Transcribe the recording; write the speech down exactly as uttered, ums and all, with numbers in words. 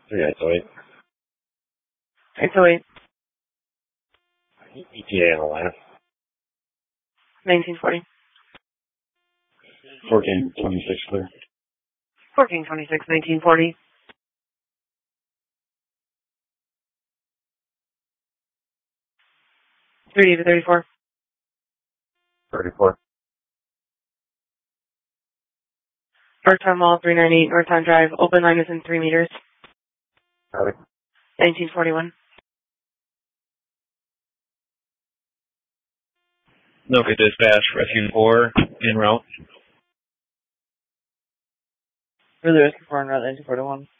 three eight oh eight. eight oh eight. E T A in the line. nineteen forty. fourteen twenty-six clear. fourteen twenty-six, nineteen forty. thirty to thirty-four. thirty-four. Northtown Mall, three ninety-eight Northtown Drive. Open line is in three meters. Got it. nineteen forty-one. Noka Dispatch, Rescue four, en route. Really rescue four en route, nineteen forty-one.